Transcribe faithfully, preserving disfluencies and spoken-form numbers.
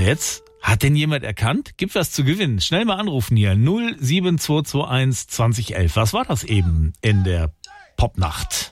jetzt, hat denn jemand erkannt? Gibt was zu gewinnen? Schnell mal anrufen hier. null sieben zwei zwei eins zwanzig elf. Was war das eben in der Popnacht?